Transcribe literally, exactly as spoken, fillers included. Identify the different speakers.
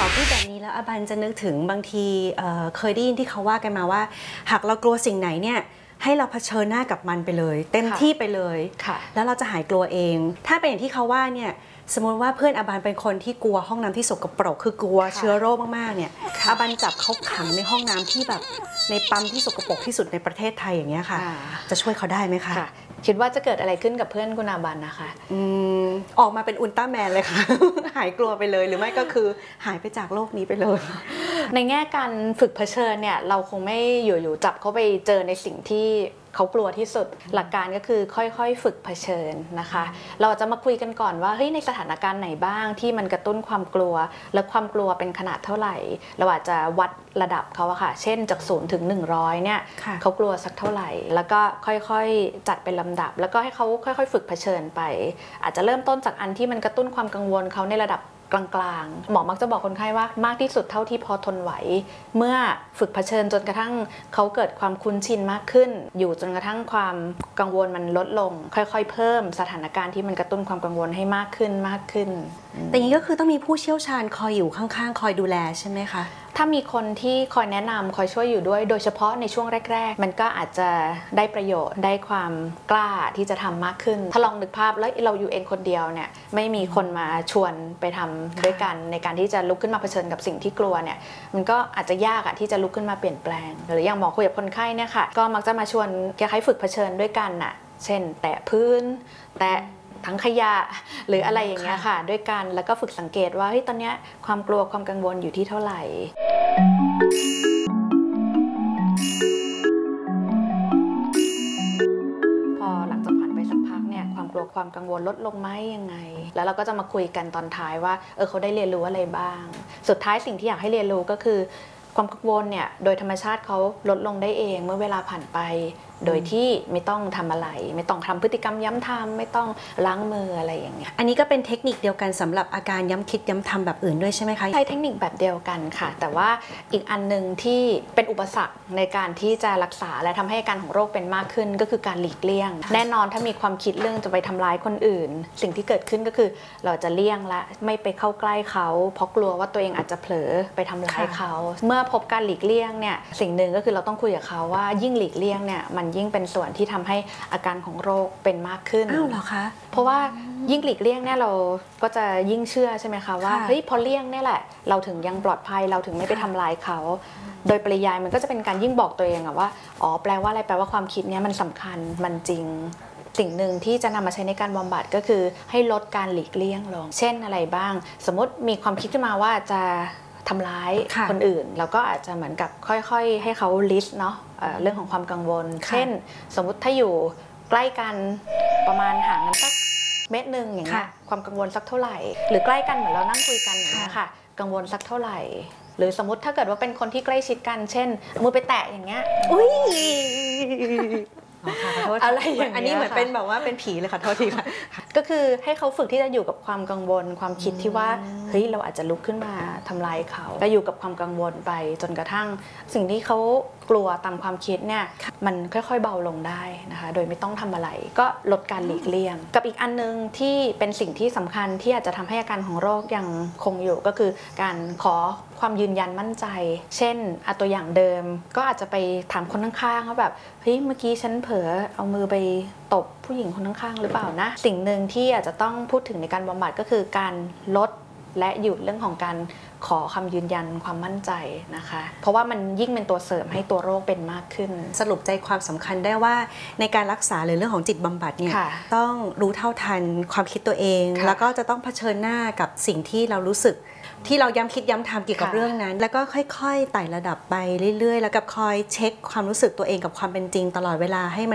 Speaker 1: พูดแบบนี้แล้วอบันจะนึกถึงบางทีเเคยได้ยินที่เขาว่ากันมาว่าหากเรากลัวสิ่งไหนเนี่ยให้เราเผชิญหน้ากับมันไปเลยเต็มที่ไปเลยแล้วเราจะหายกลัวเองถ้าเป็นอย่างที่เขาว่าเนี่ยสมมติว่าเพื่อนอบันเป็นคนที่กลัวห้องน้ำที่สกปรกคือกลัวเชื้อโรคมากๆเนี่ยอบันจับเขาขังในห้องน้ำที่แบบในปั๊มที่สกปรกที่สุดในประเทศไทยอย่างเงี้ยค่ะจะช่วยเขาได้ไหมคะ
Speaker 2: คิดว่าจะเกิดอะไรขึ้นกับเพื่อนคุณอาบันนะคะ
Speaker 1: อืมออกมาเป็นอุลตร้าแมนเลยค่ะ หายกลัวไปเลยหรือไม่ก็คือหายไปจากโลกนี้ไปเลย
Speaker 2: ในแง่การฝึกเผชิญเนี่ยเราคงไม่อยู่ๆจับเขาไปเจอในสิ่งที่เขากลัวที่สุดหลักการก็คือค่อยๆฝึกเผชิญนะคะเราจะมาคุยกันก่อนว่าเฮ้ยในสถานการณ์ไหนบ้างที่มันกระตุ้นความกลัวและความกลัวเป็นขนาดเท่าไหร่เราอาจจะวัดระดับเขาอะค่ะเช่นจากศูนย์ถึงหนึ่งร้อยเนี่ยเขากลัวสักเท่าไหร่แล้วก็ค่อยๆจัดเป็นลำดับแล้วก็ให้เขาค่อยๆฝึกเผชิญไปอาจจะเริ่มต้นจากอันที่มันกระตุ้นความกังวลเขาในระดับกลางๆหมอมักจะบอกคนไข้ว่ามากที่สุดเท่าที่พอทนไหวเมื่อฝึกเผชิญจนกระทั่งเขาเกิดความคุ้นชินมากขึ้นอยู่จนกระทั่งความกังวลมันลดลงค่อยๆเพิ่มสถานการณ์ที่มันกระตุ้นความกังวลให้มากขึ้นมากขึ้น
Speaker 1: แต่อย่างนี้ก็คือต้องมีผู้เชี่ยวชาญคอยอยู่ข้างๆคอยดูแลใช่ไหมคะ
Speaker 2: ถ้ามีคนที่คอยแนะนำคอยช่วยอยู่ด้วยโดยเฉพาะในช่วงแรกๆมันก็อาจจะได้ประโยชน์ได้ความกล้าที่จะทำมากขึ้นถ้าลองนึกภาพแล้วเราอยู่เองคนเดียวเนี่ยไม่มีคนมาชวนไปทำด้วยกันในการที่จะลุกขึ้นมาเผชิญกับสิ่งที่กลัวเนี่ยมันก็อาจจะยากอะที่จะลุกขึ้นมาเปลี่ยนแปลงหรืออย่างหมอคุยกับคนไข้เนี่ยค่ะก็มักจะมาชวนคล้ายๆฝึกเผชิญด้วยกันน่ะเช่นแตะพื้นแตะทั้งขยะหรืออะไรอย่างเงี้ยค่ะด้วยกันแล้วก็ฝึกสังเกตว่าเฮ้ยตอนนี้ความกลัวความกังวลอยู่ที่เท่าไหร่พอหลังจากผ่านไปสักพักเนี่ยความกลัวความกังวลลดลงไหมยังไงแล้วเราก็จะมาคุยกันตอนท้ายว่าเออเขาได้เรียนรู้อะไรบ้างสุดท้ายสิ่งที่อยากให้เรียนรู้ก็คือความกังวลเนี่ยโดยธรรมชาติเขาลดลงได้เองเมื่อเวลาผ่านไปโดยที่ไม่ต้องทำอะไรไม่ต้องทำพฤติกรรมย้ำทำไม่ต้องล้างมืออะไรอย่างเงี้ย
Speaker 1: อันนี้ก็เป็นเทคนิคเดียวกันสำหรับอาการย้ำคิดย้ำทำแบบอื่นด้วยใช่ไหมคะ
Speaker 2: ใช้เทคนิคแบบเดียวกันค่ะแต่ว่าอีกอันนึงที่เป็นอุปสรรคในการที่จะรักษาและทำให้อาการของโรคเป็นมากขึ้นก็คือการหลีกเลี่ยงแน่นอนถ้ามีความคิดเรื่องจะไปทำร้ายคนอื่นสิ่งที่เกิดขึ้นก็คือเราจะเลี่ยงละไม่ไปเข้าใกล้เขาเพราะกลัวว่าตัวเองอาจจะเผลอไปทำร้ายเขาเมื่อพบการหลีกเลี่ยงเนี่ยสิ่งหนึ่งก็คือเราต้องคุยกับเขาว่ายิ่งหลีกเลี่ยงเนี่ยมันยิ่งเป็นส่วนที่ทำให้อาการของโรคเป็นมากขึ้น
Speaker 1: อ้าวเหรอคะ
Speaker 2: เพราะว่ายิ่งหลีกเลี่ยงเนี่ยเราก็จะยิ่งเชื่อใช่ไหมคะว่าเฮ้ยพอเลี่ยงเนี่ยแหละเราถึงยังปลอดภัยเราถึงไม่ไปทำลายเขาโดยปริยายมันก็จะเป็นการยิ่งบอกตัวเองอะว่าอ๋อแปลว่าอะไรแปลว่าความคิดเนี้ยมันสำคัญมันจริงสิ่งหนึ่งที่จะนำมาใช้ในการบำบัดก็คือให้ลดการหลีกเลี่ยงลงเช่นอะไรบ้างสมมติมีความคิดขึ้นมาว่าจะทำร้ายคนอื่นเราก็อาจจะเหมือนกับค่อยๆให้เขาลิสต์เนาะเรื่องของความกังวลเช่นสมมุติถ้าอยู่ใกล้กันประมาณห่างกันสักเมตรหนึ่งอย่างเงี้ยความกังวลสักเท่าไหร่หรือใกล้กันเหมือนเรานั่งคุยกันอย่างเงี้ยค่ะกังวลสักเท่าไหร่หรือสมมติถ้าเกิดว่าเป็นคนที่ใกล้ชิดกันเช่นมือไปแตะอย่างเงี้ย
Speaker 1: อุ้ย
Speaker 2: อะไรอย่างเงี้ย
Speaker 1: อันนี้เหมือนเป็นแบบว่าเป็นผีเลยค่ะโทษทีค่ะ
Speaker 2: ก็คือให้เขาฝึกที่จะอยู่กับความกังวลความคิดที่ว่าเฮ้ยเราอาจจะลุกขึ้นมาทำลายเขาก็อยู่กับความกังวลไปจนกระทั่งสิ่งที่เขากลัวตามความคิดเนี่ยมันค่อยๆเบาลงได้นะคะโดยไม่ต้องทำอะไรก็ลดการหลีกเลี่ยงกับอีกอันนึงที่เป็นสิ่งที่สำคัญที่อาจจะทำให้อาการของโรคยังคงอยู่ก็คือการขอความยืนยันมั่นใจเช่นเอาตัวอย่างเดิมก็อาจจะไปถามคนข้างๆว่าแบบเฮ้ยเมื่อกี้ฉันเผลอเอามือไปตบผู้หญิงคนข้างๆหรือเปล่านะสิ่งหนึ่งที่อาจจะต้องพูดถึงในการบำบัดก็คือการลดและหยุดเรื่องของการขอคำยืนยันความมั่นใจนะคะเพราะว่ามันยิ่งเป็นตัวเสริมให้ตัวโรคเป็นมากขึ้น
Speaker 1: สรุปใจความสำคัญได้ว่าในการรักษาหรือเรื่องของจิตบำบัดเนี่ยต้องรู้เท่าทันความคิดตัวเองแล้วก็จะต้องเผชิญหน้ากับสิ่งที่เรารู้สึกที่เราย้ำคิดย้ำทำเกี่ยวกับเรื่องนั้นแล้วก็ค่อยๆไต่ระดับไปเรื่อยๆแล้วกับคอยเช็คความรู้สึกตัวเองกับความเป็นจริงตลอดเวลาให้มัน